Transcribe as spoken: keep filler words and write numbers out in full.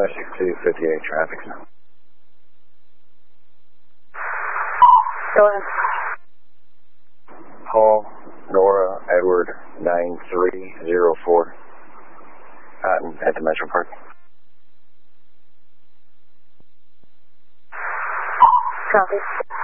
five six two fifty-eight traffic. Go ahead. Paul, Nora, Edward, nine three zero four. Out at the Metro Park. Copy.